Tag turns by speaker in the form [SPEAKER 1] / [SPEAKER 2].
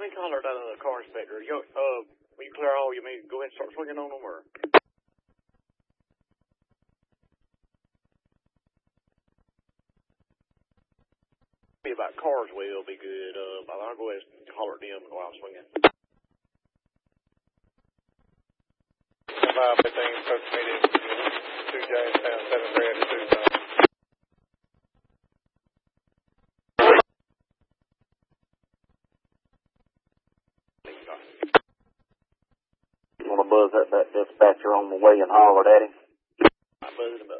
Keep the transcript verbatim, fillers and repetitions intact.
[SPEAKER 1] me holler down to the car inspector. Yo, uh, when you clear all, you may go ahead and start swinging on them, or? Be about cars will be good. Uh, I'll go ahead and holler at them while I'm swinging.
[SPEAKER 2] five fifteen, social media, two Jamestown, seven red, two five.
[SPEAKER 3] You want to buzz that, that dispatcher on the way and holler at him?
[SPEAKER 1] I buzzed him up.